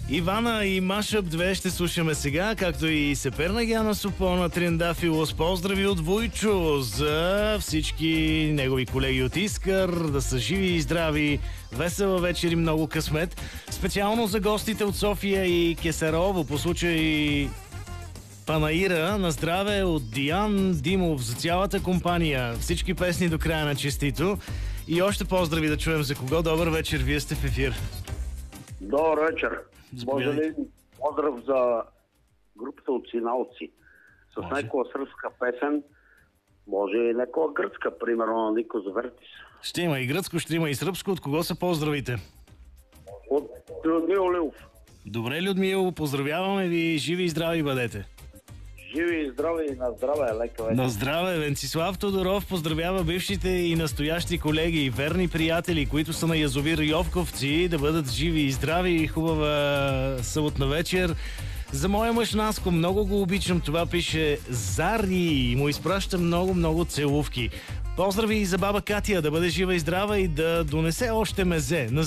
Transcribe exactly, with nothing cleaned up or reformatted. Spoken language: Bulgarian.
Ивана и Машъп две ще слушаме сега, както и Сеперна Гяна Сопона Трендафилос. Поздрави от Войчо за всички негови колеги от Искър, да са живи и здрави, весела вечер и много късмет. Специално за гостите от София и Кесарово по случай Панаира, на здраве от Диан Димов за цялата компания. Всички песни до края на честито. И още поздрави да чуем за кого. Добър вечер, вие сте в ефир. Добър вечер. Може ли поздрав за групата от Синалци? С някаква сръбска песен, може и някаква гръцка, примерно на Никос Вертис. Ще има и гръцко, ще има и сръбско. От кого са поздравите? От Людмил Лилов. Добре, Людмил, поздравяваме ви, живи и здрави бъдете. Живи и здрави и на здраве, лека вечер. На здраве, Венцислав Тодоров поздравява бившите и настоящи колеги и верни приятели, които са на язовир Йовковци, да бъдат живи и здрави и хубава съботна вечер. За моя мъж Наско, много го обичам, това пише Зари и му изпраща много-много целувки. Поздрави и за баба Катя, да бъде жива и здрава и да донесе още мезе.